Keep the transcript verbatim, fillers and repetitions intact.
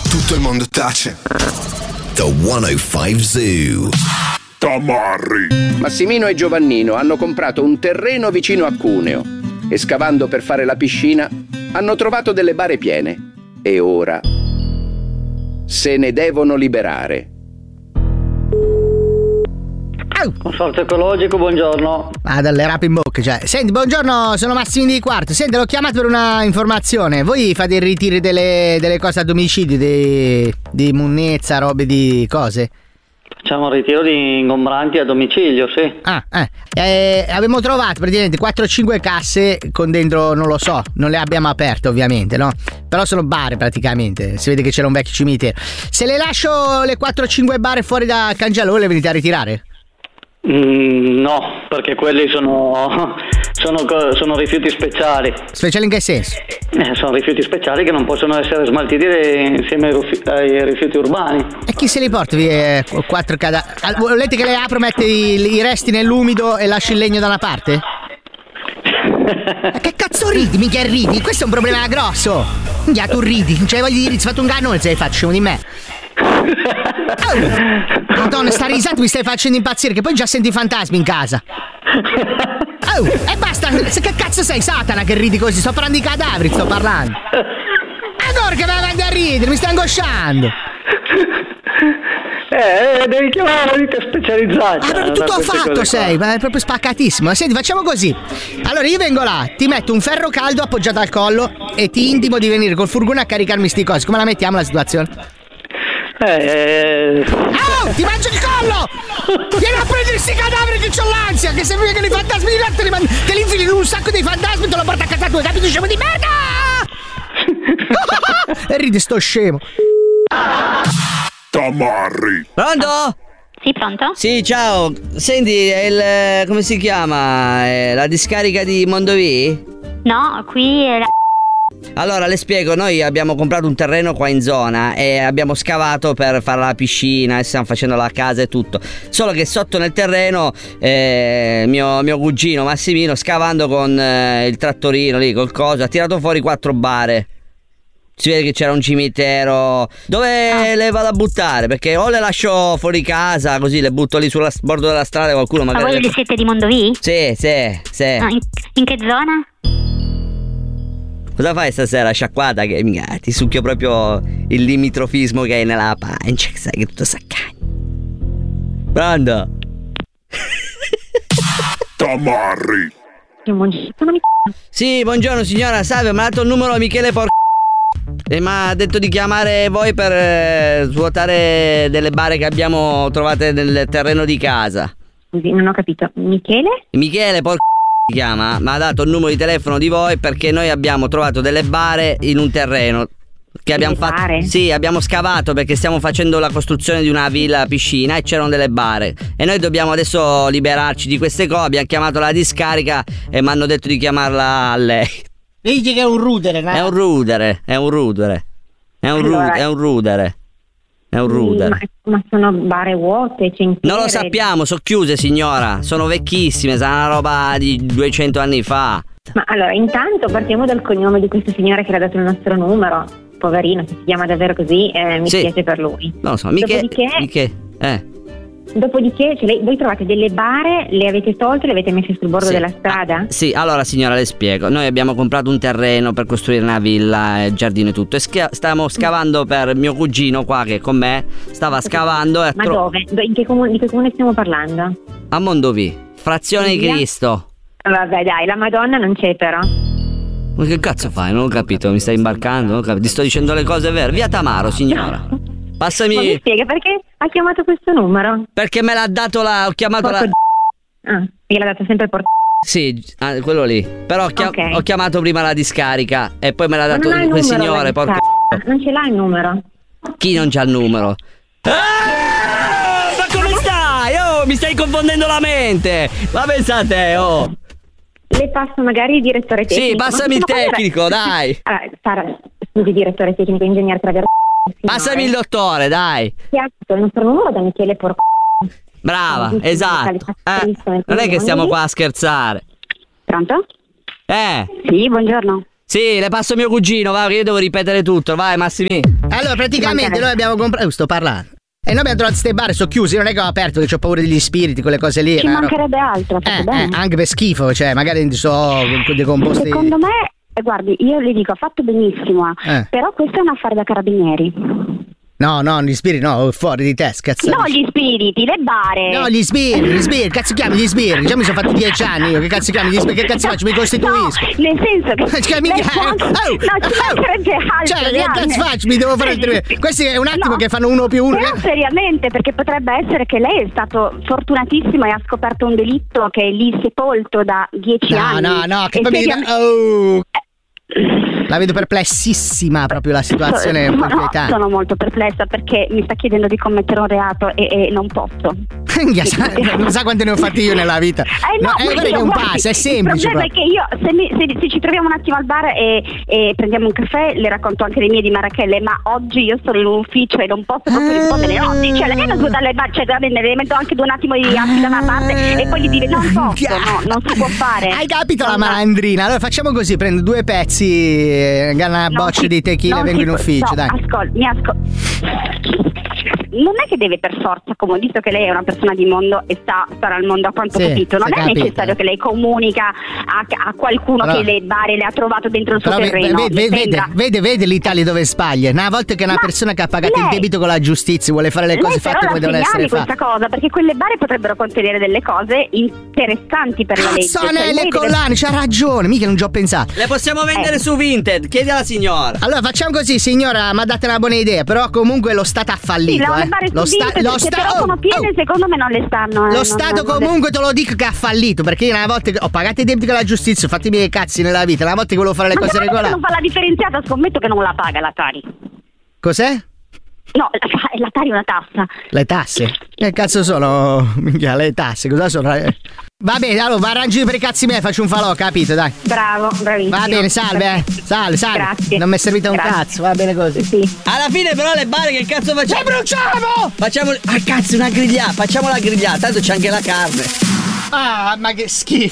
tutto il mondo tace. The centocinque Zoo. Tamarri. Massimino e Giovannino hanno comprato un terreno vicino a Cuneo e scavando per fare la piscina hanno trovato delle bare piene e ora se ne devono liberare. Consorzio ecologico, buongiorno. Ah, dalle rape in bocca, cioè. Senti, buongiorno, sono Massimino di Quarto. Senti, l'ho chiamato per una informazione. Voi fate i ritiri delle, delle cose a domicilio, di, di munnezza, robe di cose? Facciamo un ritiro di ingombranti a domicilio, sì. Ah, eh. eh abbiamo trovato praticamente quattro o cinque casse con dentro, non lo so, non le abbiamo aperte ovviamente, no? Però sono bare praticamente, si vede che c'era un vecchio cimitero. Se le lascio le quattro o cinque bare fuori da cancello, voi le venite a ritirare? Mm, no, perché quelli sono, sono, sono rifiuti speciali. Speciali in che senso? Eh, sono rifiuti speciali che non possono essere smaltiti insieme ai, rufi, ai rifiuti urbani. E chi se li porta via quattro cadaveri? Volete che le apro, mette i, i resti nell'umido e lasci il legno da una parte? Ma che cazzo ridi? Mica ridi? Questo è un problema grosso. Minchia, tu ridi, non c'hai voglia di dire, ti fatto un ganno, se hai faccio di me. Oh, Madonna, sta risata mi stai facendo impazzire, che poi già senti i fantasmi in casa. Oh, e basta, che cazzo sei, Satana, che ridi così? Sto parlando di cadaveri, sto parlando. Allora che vai avanti a ridere, mi stai angosciando. Eh, devi chiamare la vita specializzata. Ah, proprio tutto fatto sei, ma è proprio spaccatissimo. Senti, facciamo così. Allora io vengo là, ti metto un ferro caldo appoggiato al collo e ti intimo di venire col furgone a caricarmi sti cosi. Come la mettiamo la situazione? Eh, oh, ti mangio il collo! Vieni a prendere sti cadaveri che c'ho l'ansia! Che se vedi che i fantasmi di te li, man- te li infili in un sacco di fantasmi e te lo porta a casa tua, capito? Scemo di merda! E ride sto scemo. Tamarri. Pronto? Sì, pronto? Sì, ciao. Senti, è il, come si chiama? È la discarica di Mondovì? No, qui è la... Allora le spiego, noi abbiamo comprato un terreno qua in zona e abbiamo scavato per fare la piscina e stiamo facendo la casa e tutto. Solo che sotto nel terreno eh, mio, mio cugino Massimino, scavando con eh, il trattorino lì, col coso, ha tirato fuori quattro bare. Si vede che c'era un cimitero. Dove ah. le vado a buttare? Perché o le lascio fuori casa, così le butto lì sul bordo della strada, qualcuno magari... Ma voi le... siete di Mondovì? Sì, sì, sì. No, in, in che zona? Cosa fai stasera, sciacquata? Che mica, ti succhio proprio il limitrofismo che hai nella pancia, che sai che tutto saccagna. Pronto? Tamarri. Sì, buongiorno signora, salve, mi ha dato il numero Michele Por... e mi ha detto di chiamare voi per eh, svuotare delle bare che abbiamo trovate nel terreno di casa. Scusi, non ho capito. Michele? Michele Por... si chiama, mi ha dato il numero di telefono di voi perché noi abbiamo trovato delle bare in un terreno che abbiamo delle fatto. Bare? Sì, abbiamo scavato perché stiamo facendo la costruzione di una villa piscina e c'erano delle bare e noi dobbiamo adesso liberarci di queste cose. Abbiamo chiamato la discarica e mi hanno detto di chiamarla a lei. Dici che è un rudere, no? È un rudere, è un rudere, è un allora, rudere, è un rudere. È un rudere. Ma, ma sono bare vuote, centiere. Non lo sappiamo, sono chiuse signora, sono vecchissime, sarà una roba di duecento anni fa. Ma allora, intanto partiamo dal cognome di questo signore che le ha dato il nostro numero. Poverino, se si chiama davvero così, eh, mi sì. spiace per lui. Non lo so, Miche... Dopodiché, Miche... Eh. dopodiché cioè, lei, voi trovate delle bare, le avete tolte, le avete messe sul bordo Sì. della strada? Ah, sì, allora signora le spiego. Noi abbiamo comprato un terreno per costruire una villa, il giardino e tutto. E schia- stiamo scavando per mio cugino qua che con me stava scavando. E Ma tro- dove? Do- In che comune, di che comune stiamo parlando? A Mondovì, frazione di Via? Cristo. Vabbè dai, la Madonna non c'è però. Ma che cazzo fai? Non ho capito, mi stai imbarcando? Non ho capito. Ti sto dicendo le cose vere. Via Tamaro, signora. Passami. Ma mi spiega perché ha chiamato questo numero? Perché me l'ha dato la. Ho chiamato Porco la. Ah, gliel'ha dato sempre il porto. Sì, ah, quello lì. Però ho, chia- Ok. ho chiamato prima la discarica e poi me l'ha Ma dato non ha il quel numero, signore. la Porco. discarica. Non ce l'ha il numero. Chi non c'ha il numero? Ah, ma come stai? Oh, mi stai confondendo la mente. Ma pensate, oh. Le passo magari il direttore tecnico. Sì, passami Ma il insomma, tecnico, guarda- dai. Allora, Sara, scusi, direttore tecnico, ingegnere Traverso. Passami il dottore, dai. Ti ha dato il nostro numero da Michele Porco. Brava, Tutti i esatto. locali Eh, trasferiscono non è che nel stiamo mondo. qua a scherzare. Pronto? Eh, Sì, buongiorno. Sì, le passo mio cugino, va, che io devo ripetere tutto, vai Massimi. Allora, praticamente noi abbiamo comprato. Uh, sto parlando. E noi abbiamo trovato queste bar, sono chiusi, non è che ho aperto, che ho paura degli spiriti, quelle cose lì. Ci no? mancherebbe altro, eh, fatto bene. eh, anche per schifo, cioè, magari so dei composti. Secondo me, eh, guardi, io le dico, ha fatto benissimo, Eh. però questo è un affare da carabinieri. No, no, gli spiriti, no, fuori di testa, cazzo. No, gli spiriti, le bare. No, gli sbirri, gli sbirri, cazzo chiami gli sbirri? Già mi sono fatto dieci anni io, che cazzo chiami gli sbirri? Che cazzo faccio? Mi costituisco. No, nel senso che Cioè, mica- lei può anche- oh, no, ci oh, mancherebbe altro. cioè, che Leanne. cazzo faccio? Mi devo fare il tre. Questi è un attimo No, che fanno uno più uno. Però seriamente, perché potrebbe essere che lei è stato fortunatissimo e ha scoperto un delitto che è lì sepolto da dieci No, anni. no, no, che E poi mi seriam- oh. La vedo perplessissima proprio la situazione è un po' no, inquietante. sono molto perplessa perché mi sta chiedendo di commettere un reato e, e non posso. Minchia, sa- non sa quante ne ho fatti io nella vita. Eh no, No, eh, ma guarda io, che è un guardi, passo, è il semplice. problema è proprio. che io, se, mi- se- se ci troviamo un attimo al bar e, e prendiamo un caffè, le racconto anche dei miei di Marachelle, ma oggi io sono in un ufficio e non posso proprio rispondere alle notti. Cioè, lei non può dare al bar, cioè, veramente, le metto anche due un attimo di atti da una parte e poi gli dire non posso, no, non si può fare. Hai capito la No, no. malandrina? Allora facciamo così, prendo due pezzi, eh, una Non boccia si- di tequila e non vengo si in può- ufficio, no, dai. Ascol, mi ascol. Non è che deve per forza, come visto che lei è una persona di mondo e sta stare al mondo a quanto Sì, ho capito, non si è è capito. necessario che lei comunica a, a qualcuno Però- che le bare le ha trovato dentro il suo Però ve- terreno. ve- Mi ve- vede, sembra- vede, vede l'Italia dove sbaglia. Una volta che una Ma persona che ha pagato il lei- debito con la giustizia vuole fare le cose lei però fatte la come devono essere segnali fatte. questa cosa, perché quelle bare potrebbero contenere delle cose interessanti per la legge. Cioè, Cazzone, lei le deve- collane, c'ha ragione, mica non ci ho pensato. Le possiamo vendere Eh. su Vinted, chiedi alla signora. Allora facciamo così, signora, ma date una buona idea, però comunque lo Stato ha Sì, fallito. le eh. bare Lo, su sta- Vinted, lo che sta- però sono oh, piene, oh. secondo me non le stanno. eh, Lo non- Stato non le- comunque te lo dico che ha fallito, perché io una volta che ho pagato i debiti con la giustizia, ho fatto i miei cazzi nella vita, una volta che volevo fare le Ma cose secondo me regolari. non fa la differenziata, scommetto che non la paga la Tari. Cos'è? No, la, la Tari è una tassa. Le tasse? Che cazzo sono? Minchia, le tasse, cosa sono? Eh. Va bene, allora va arrangi per i cazzi miei, faccio un falò, capito, dai. Bravo, bravissimo. Va bene, salve, eh. Salve, salve. Grazie. Non mi è servito un Grazie. cazzo, va bene così. Sì. Alla fine però le bare che cazzo facciamo? Le bruciamo! Facciamo. Ah cazzo, una grigliata, facciamo la grigliata, tanto c'è anche la carne. Ah, ma che schifo.